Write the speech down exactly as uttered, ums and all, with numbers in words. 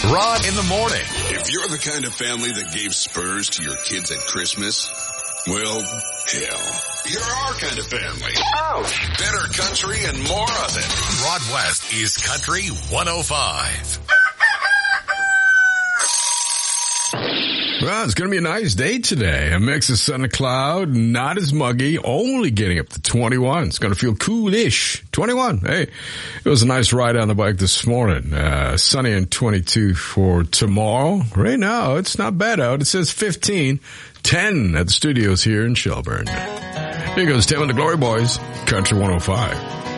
Rod in the morning. If you're the kind of family that gave Spurs to your kids at Christmas, well, hell, you're our kind of family. Ouch. Better country and more of it. Rod West is Country one oh five. Well, it's going to be a nice day today. A mix of sun and cloud, not as muggy, only getting up to twenty-one. It's going to feel coolish. twenty-one. Hey, it was a nice ride on the bike this morning. Uh, sunny and twenty-two for tomorrow. Right now, it's not bad out. It says fifteen, ten at the studios here in Shelburne. Here goes Tim and the Glory Boys, Country one oh five.